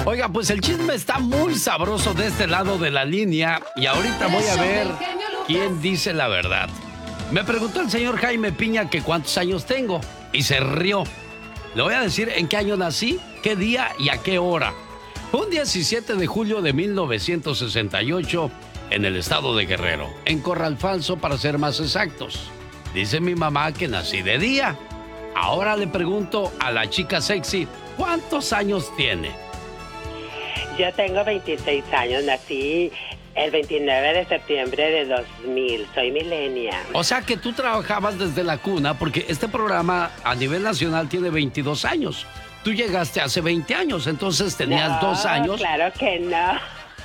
Oiga, pues el chisme está muy sabroso de este lado de la línea y ahorita voy a ver quién dice la verdad. Me preguntó el señor Jaime Piña que cuántos años tengo y se rió. Le voy a decir en qué año nací, qué día y a qué hora. Fue un 17 de julio de 1968 en el estado de Guerrero, en Corral Falso para ser más exactos. Dice mi mamá que nací de día. Ahora le pregunto a la chica sexy, ¿cuántos años tiene? Yo tengo 26 años, nací el 29 de septiembre de 2000, soy millennial. O sea que tú trabajabas desde la cuna, porque este programa a nivel nacional tiene 22 años. Tú llegaste hace 20 años, entonces tenías 2 años. Claro que no.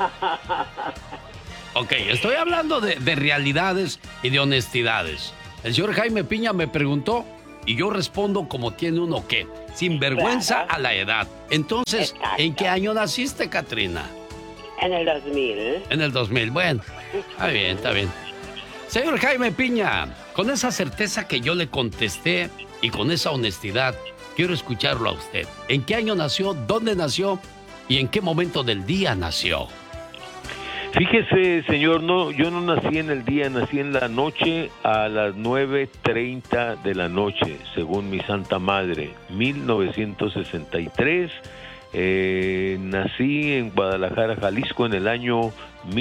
Ok, estoy hablando de realidades y de honestidades. El señor Jaime Piña me preguntó y yo respondo como tiene uno que, sin vergüenza a la edad. Entonces, exacto. ¿En qué año naciste, Catrina? En el 2000. En el 2000, bueno, está bien, está bien. Señor Jaime Piña, con esa certeza que yo le contesté y con esa honestidad, quiero escucharlo a usted. ¿En qué año nació? ¿Dónde nació? ¿Y en qué momento del día nació? Fíjese, señor, no, yo no nací en el día, nací en la noche a las 9:30 de la noche, según mi Santa Madre, 1963. Nací en Guadalajara, Jalisco, en el año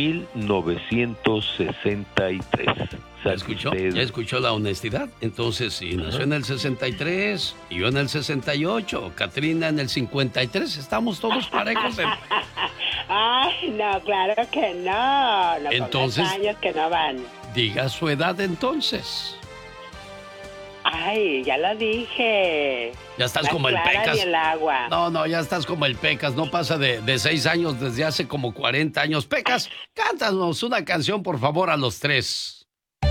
1963. ¿Ya escuchó? ¿Ya escuchó la honestidad? Entonces, si nació en el 63 y yo en el 68, Catrina en el 53, estamos todos parejos. Ay, no, claro que no. Entonces, años que no van. Diga su edad entonces. Ay, ya lo dije. Ya estás como el Pecas. Y el agua. No, ya estás como el Pecas. No pasa de 6 años desde hace como 40 años. Pecas, cántanos una canción, por favor, a los 3.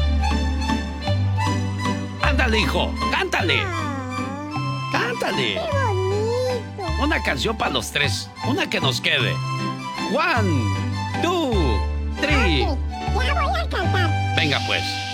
Ándale, hijo, cántale. Cántale. ¡Qué bonito! Una canción para los 3. Una que nos quede. 1, 2, 3. Ya voy a cantar. Venga, pues.